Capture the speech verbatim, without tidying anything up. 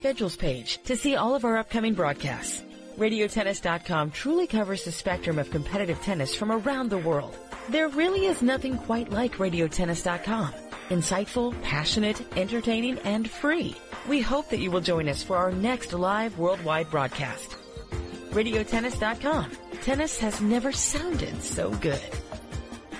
Schedules page to see all of our upcoming broadcasts. radio tennis dot com truly covers the spectrum of competitive tennis from around the world. There really is nothing quite like radio tennis dot com. Insightful, passionate, entertaining, and free. We hope that you will join us for our next live worldwide broadcast. radio tennis dot com. Tennis has never sounded so good.